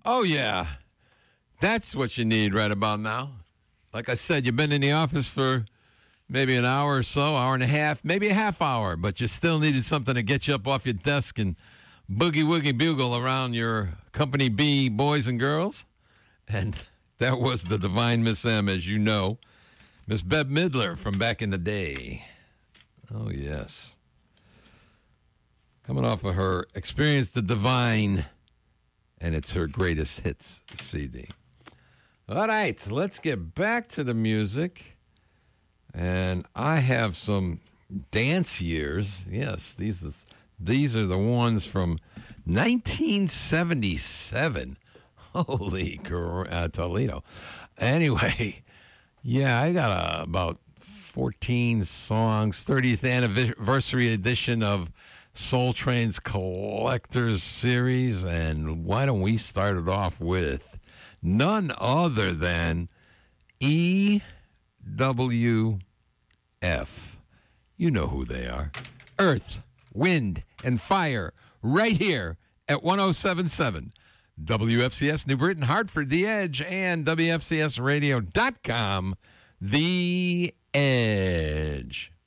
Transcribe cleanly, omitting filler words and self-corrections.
Oh, yeah. That's what you need right about now. Like I said, you've been in the office for maybe an hour or so, hour and a half, maybe a half hour, but you still needed something to get you up off your desk and boogie-woogie bugle around your Company B boys and girls. And that was the divine Miss M, as you know. Miss Bette Midler from back in the day. Oh, yes. Coming off of her Experience the Divine, and it's her greatest hits CD. All right, let's get back to the music. And I have some dance years. Yes, these are the ones from 1977. Holy Toledo. Anyway, yeah, I got about 14 songs, 30th anniversary edition of Soul Train's Collector's Series. And why don't we start it off with none other than EWF. You know who they are. Earth, Wind, and Fire, right here at 107.7 WFCS New Britain, Hartford, The Edge, and WFCSradio.com, The Edge.